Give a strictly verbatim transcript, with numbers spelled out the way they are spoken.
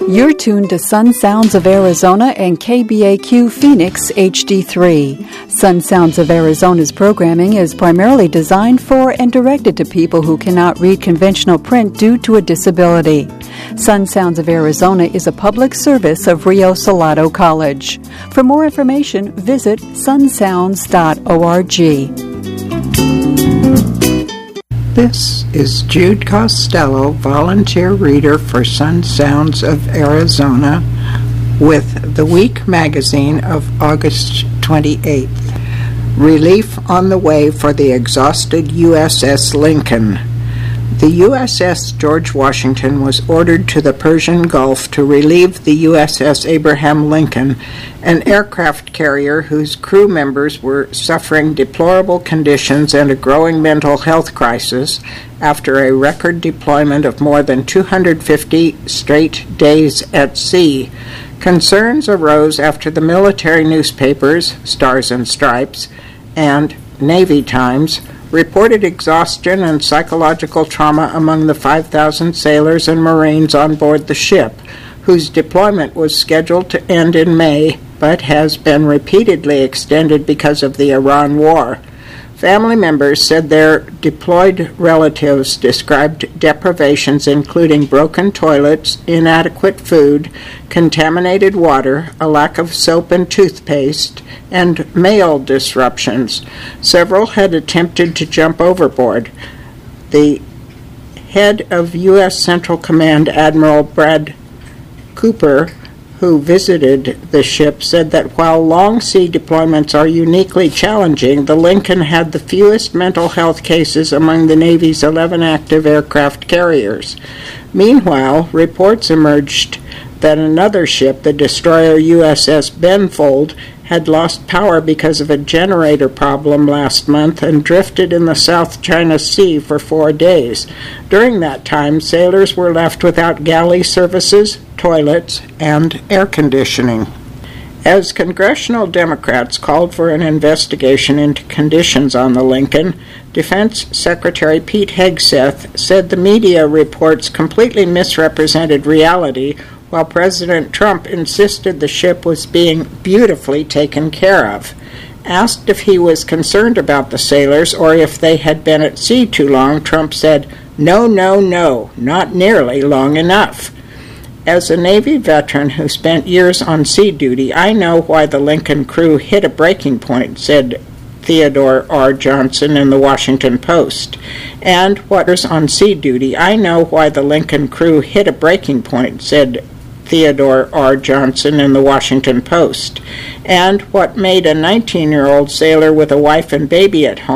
You're tuned to Sun Sounds of Arizona and K B A Q Phoenix H D three. Sun Sounds of Arizona's programming is primarily designed for and directed to people who cannot read conventional print due to a disability. Sun Sounds of Arizona is a public service of Rio Salado College. For more information, visit sun sounds dot org. This is Jude Costello, volunteer reader for Sun Sounds of Arizona, with the Week magazine of August twenty-eighth. Relief on the way for the exhausted U S S Lincoln. The U S S George Washington was ordered to the Persian Gulf to relieve the U S S Abraham Lincoln, an aircraft carrier whose crew members were suffering deplorable conditions and a growing mental health crisis after a record deployment of more than two hundred fifty straight days at sea. Concerns arose after the military newspapers, Stars and Stripes, and Navy Times reported exhaustion and psychological trauma among the five thousand sailors and Marines on board the ship, whose deployment was scheduled to end in May, but has been repeatedly extended because of the Iran war. Family members said their deployed relatives described deprivations including broken toilets, inadequate food, contaminated water, a lack of soap and toothpaste, and mail disruptions. Several had attempted to jump overboard. The head of U S Central Command, Admiral Brad Cooper, who visited the ship, said that while long sea deployments are uniquely challenging, the Lincoln had the fewest mental health cases among the Navy's eleven active aircraft carriers. Meanwhile, reports emerged that another ship, the destroyer U S S Benfold, had lost power because of a generator problem last month and drifted in the South China Sea for four days. During that time, sailors were left without galley services, toilets, and air conditioning. As congressional Democrats called for an investigation into conditions on the Lincoln, Defense Secretary Pete Hegseth said the media reports completely misrepresented reality, while President Trump insisted the ship was being beautifully taken care of. Asked if he was concerned about the sailors or if they had been at sea too long, Trump said, "No, no, no, not nearly long enough." As a Navy veteran who spent years on sea duty, I know why the Lincoln crew hit a breaking point, said Theodore R. Johnson in the Washington Post. And what is on sea duty, I know why the Lincoln crew hit a breaking point, said Theodore R. Johnson in the Washington Post. And what made a nineteen-year-old sailor with a wife and baby at home